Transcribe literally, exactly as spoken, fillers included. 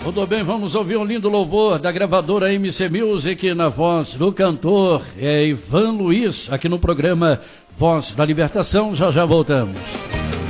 Tudo bem, vamos ouvir um lindo louvor da gravadora M C Music na voz do cantor é Ivan Luiz, aqui no programa Voz da Libertação. Já já voltamos.